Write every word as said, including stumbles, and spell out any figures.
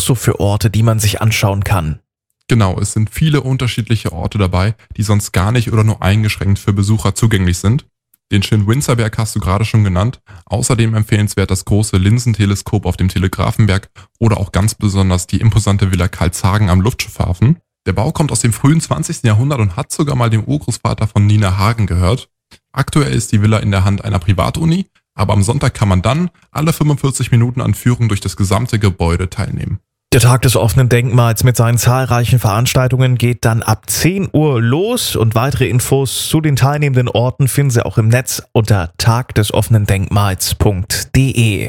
so für Orte, die man sich anschauen kann? Genau, es sind viele unterschiedliche Orte dabei, die sonst gar nicht oder nur eingeschränkt für Besucher zugänglich sind. Den schönen Windsurberg hast du gerade schon genannt. Außerdem empfehlenswert das große Linsenteleskop auf dem Telegrafenberg oder auch ganz besonders die imposante Villa Karlshagen am Luftschiffhafen. Der Bau kommt aus dem frühen zwanzigsten Jahrhundert und hat sogar mal dem Urgroßvater von Nina Hagen gehört. Aktuell ist die Villa in der Hand einer Privatuni, aber am Sonntag kann man dann alle fünfundvierzig Minuten an Führung durch das gesamte Gebäude teilnehmen. Der Tag des offenen Denkmals mit seinen zahlreichen Veranstaltungen geht dann ab zehn Uhr los und weitere Infos zu den teilnehmenden Orten finden Sie auch im Netz unter tagdesoffenendenkmals punkt de.